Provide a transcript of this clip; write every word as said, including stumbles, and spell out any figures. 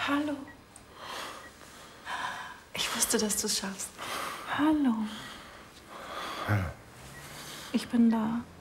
Hallo. Ich wusste, dass du es schaffst. Hallo. Hallo. Ich bin da.